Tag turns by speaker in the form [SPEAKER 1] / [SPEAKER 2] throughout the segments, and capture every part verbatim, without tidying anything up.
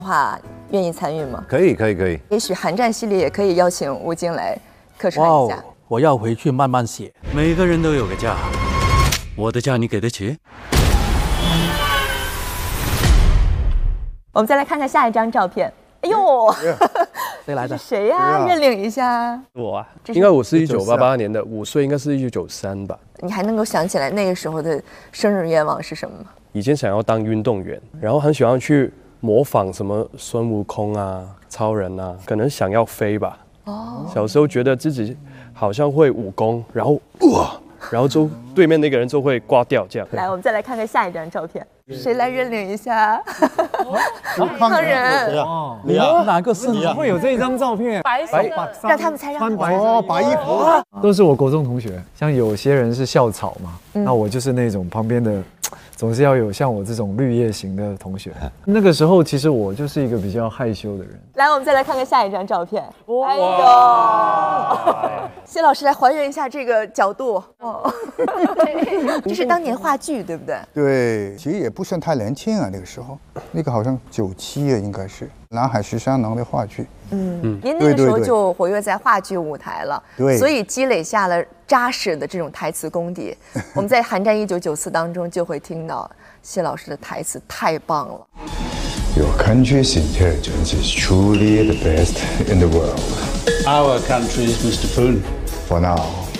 [SPEAKER 1] 话愿意参与吗？
[SPEAKER 2] 可以，可以，可以。
[SPEAKER 1] 也许寒战系列也可以邀请吴京来客串一下。
[SPEAKER 3] 我要回去慢慢写。
[SPEAKER 4] 每个人都有个家，我的家你给得起？
[SPEAKER 1] 我们再来看看下一张照片。哎呦，
[SPEAKER 3] 谁来的？
[SPEAKER 1] 是谁呀、啊？认领一下。
[SPEAKER 5] 我啊，应该我是一九八八年的，五岁应该是一九九三吧。
[SPEAKER 1] 你还能够想起来那个时候的生日愿望是什么吗？
[SPEAKER 5] 以前想要当运动员，然后很喜欢去模仿什么孙悟空啊、超人啊，可能想要飞吧。哦。小时候觉得自己好像会武功，然后哇，然后就对面那个人就会挂掉这样。
[SPEAKER 1] 来，我们再来看看下一张照片。谁来认领一下？康人，
[SPEAKER 3] 你哪个是你？
[SPEAKER 6] 会有这一张照片？
[SPEAKER 1] 白色的，让他们猜，让他们猜。
[SPEAKER 6] 哦，白衣服，都是我国中同学。像有些人是校草嘛，那我就是那种旁边的，总是要有像我这种绿叶型的同学。那个时候，其实我就是一个比较害羞的人。
[SPEAKER 1] 来，我们再来看看下一张照片。哎呦，谢老师来还原一下这个角度。哦，这是当年话剧，对不对？
[SPEAKER 7] 对，其实也不算太年轻啊，那个时候，那个好像九七啊，应该是《南海十三郎》的话剧。
[SPEAKER 1] 嗯，您那个时候就活跃在话剧舞台了，
[SPEAKER 7] 对，
[SPEAKER 1] 所以积累下了扎实的这种台词功底。我们在《寒战一九九四》当中就会听到谢老师的台词太棒了。
[SPEAKER 8] Your country's intelligence is truly the best in the world.
[SPEAKER 9] Our country's Mister Poon.
[SPEAKER 8] For now.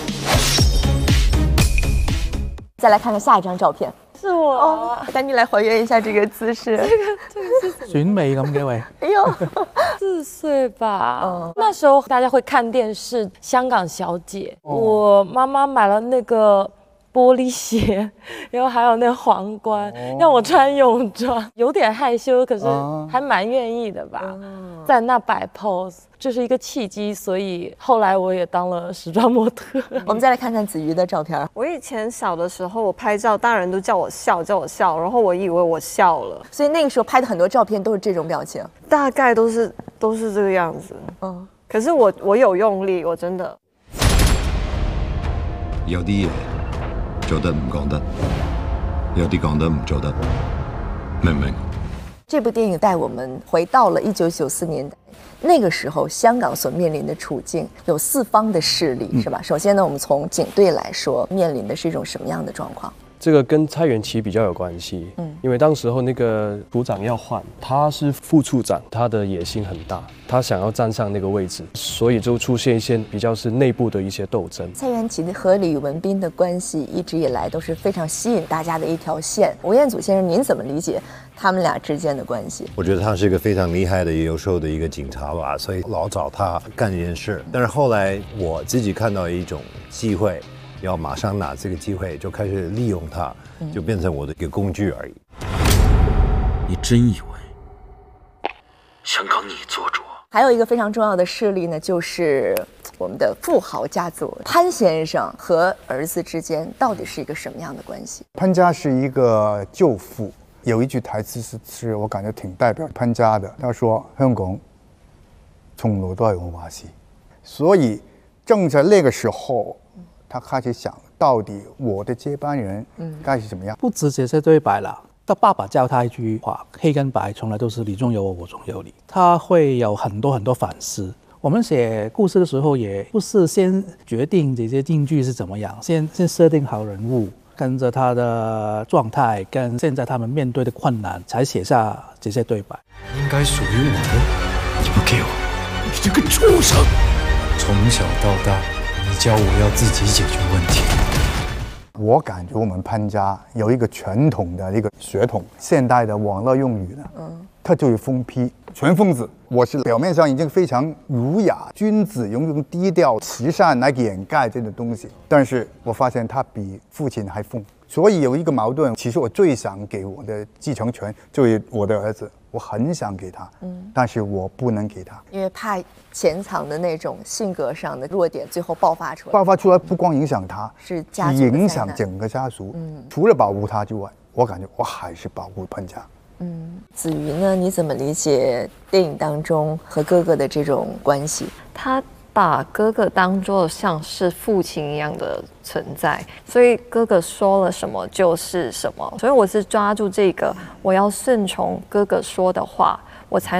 [SPEAKER 1] 再来看看下一张照片。
[SPEAKER 10] 是我，
[SPEAKER 1] 哦，丹妮来还原一下这个姿势。
[SPEAKER 10] 这个这个是
[SPEAKER 3] 选美咁嘅喂。
[SPEAKER 1] 哎呦，
[SPEAKER 10] 四岁吧。嗯，那时候大家会看电视《香港小姐》，哦，我妈妈买了那个玻璃鞋，然后还有那个皇冠，哦，让我穿泳装，有点害羞，可是还蛮愿意的吧。哦，在那摆 pose， 这是一个契机，所以后来我也当了时装模特。
[SPEAKER 1] 我们再来看看子瑜的照片。
[SPEAKER 11] 我以前小的时候，我拍照，大人都叫我笑，叫我笑，然后我以为我笑了，
[SPEAKER 1] 所以那个时候拍的很多照片都是这种表情，
[SPEAKER 11] 大概都是都是这个样子。嗯，可是我我有用力，我真的。
[SPEAKER 12] 有啲嘢做得唔講得，有啲講得唔做得，明唔明？
[SPEAKER 1] 这部电影带我们回到了一九九四年代，那个时候香港所面临的处境有四方的势力，嗯，是吧？首先呢，我们从警队来说，面临的是一种什么样的状况？
[SPEAKER 5] 这个跟蔡元琪比较有关系，嗯，因为当时候那个组长要换，他是副处长，他的野心很大，他想要站上那个位置，所以就出现一些比较是内部的一些斗争。
[SPEAKER 1] 蔡元琪和李文彬的关系一直以来都是非常吸引大家的一条线。吴彦祖先生，您怎么理解他们俩之间的关系？
[SPEAKER 2] 我觉得他是一个非常厉害的、优秀的一个警察吧，所以老找他干这件事。但是后来我自己看到一种机会。要马上拿这个机会，就开始利用它，就变成我的一个工具而已。
[SPEAKER 4] 你真以为想搞你做主？
[SPEAKER 1] 还有一个非常重要的势力呢，就是我们的富豪家族。潘先生和儿子之间到底是一个什么样的关系？
[SPEAKER 7] 潘家是一个舅父，有一句台词是是我感觉挺代表潘家的。他说：“香港从来都係我話事。”所以正在那个时候。他开始想，到底我的接班人该是怎么样？
[SPEAKER 3] 不止这些对白了，他爸爸教他一句话：黑跟白从来都是你中有我，我中有你。他会有很多很多反思。我们写故事的时候，也不是先决定这些京剧是怎么样，先先设定好人物，跟着他的状态，跟现在他们面对的困难，才写下这些对白。
[SPEAKER 6] 应该属于我的，你不给我，你这个畜生！从小到大。你教我要自己解决问题。
[SPEAKER 7] 我感觉我们潘家有一个传统的一个血统，现代的网络用语呢，嗯，它就是疯批、全疯子。我是表面上已经非常儒雅、君子，用用低调、慈善来掩盖这种东西，但是我发现他比父亲还疯。所以有一个矛盾，其实我最想给我的继承权就是我的儿子，我很想给他，嗯，但是我不能给他，
[SPEAKER 1] 因为怕潜藏的那种性格上的弱点最后爆发出来。
[SPEAKER 7] 爆发出来不光影响他，
[SPEAKER 1] 是家族
[SPEAKER 7] 影响整个家族。嗯，除了保护他之外，我感觉我还是保护潘家。
[SPEAKER 1] 嗯，子瑜呢？你怎么理解电影当中和哥哥的这种关系？
[SPEAKER 11] 他把哥哥当作像是父亲一样的存在，所以哥哥说了什么就是什么。所以我是抓住这个，我要顺从哥哥说的话，我才